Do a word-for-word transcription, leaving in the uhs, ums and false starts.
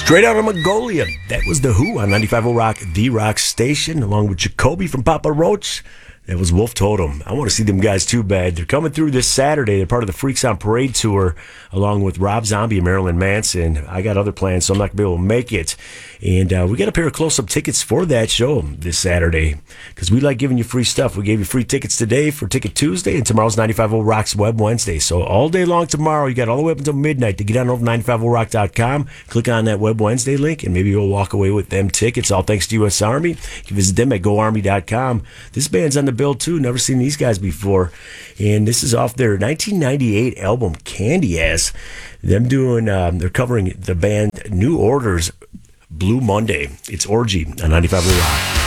Straight out of Mongolia, that was The Who on ninety-five point oh Rock, the rock station, along with Jacoby from Papa Roach. That was Wolf Totem. I want to see them guys too bad. They're coming through this Saturday. They're part of the Freaks on Parade tour, along with Rob Zombie and Marilyn Manson. I got other plans, so I'm not going to be able to make it. And uh, we got a pair of close-up tickets for that show this Saturday, because we like giving you free stuff. We gave you free tickets today for Ticket Tuesday, and tomorrow's ninety-five point oh Rock's Web Wednesday. So all day long tomorrow, you got all the way up until midnight to get on over to ninety-five point oh rock dot com. Click on that Web Wednesday link, and maybe you'll walk away with them tickets, all thanks to U S Army. You can visit them at go army dot com. This band's on the bill, too. Never seen these guys before. And this is off their nineteen ninety-eight album, Candy Ass. Them doing, um, they're covering the band New Order's Blue Monday. It's Orgy on ninety-five point oh Rock.